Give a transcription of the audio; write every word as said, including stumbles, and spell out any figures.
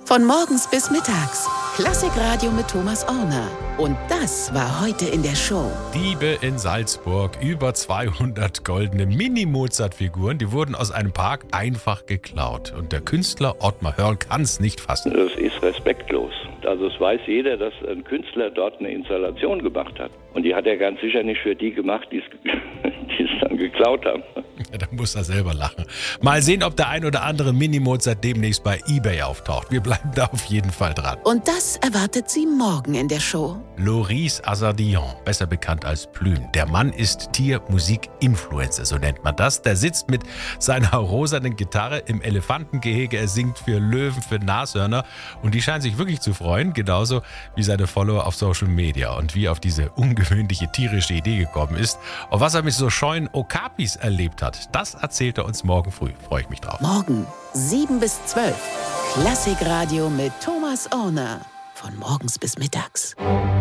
Von morgens bis mittags. Klassikradio mit Thomas Orner. Und das war heute in der Show. Diebe in Salzburg. Über zweihundert goldene Mini-Mozart-Figuren. Die wurden aus einem Park einfach geklaut. Und der Künstler Ottmar Hörl kann es nicht fassen. Das ist respektlos. Also es weiß jeder, dass ein Künstler dort eine Installation gemacht hat. Und die hat er ganz sicher nicht für die gemacht, die es dann geklaut haben. Ja, da muss er selber lachen. Mal sehen, ob der ein oder andere Mini-Mozart demnächst bei eBay auftaucht. Wir bleiben da auf jeden Fall dran. Und das erwartet Sie morgen in der Show. Loris Azardillon, besser bekannt als Plüm. Der Mann ist Tiermusik-Influencer, so nennt man das. Der sitzt mit seiner rosanen Gitarre im Elefantengehege. Er singt für Löwen, für Nashörner. Und die scheinen sich wirklich zu freuen, genauso wie seine Follower auf Social Media. Und wie er auf diese ungewöhnliche tierische Idee gekommen ist. Und was er mit so scheuen Okapis erlebt hat, das erzählt er uns morgen früh. Freue ich mich drauf. Morgen sieben bis zwölf. Klassikradio mit Thomas Orner. Von morgens bis mittags.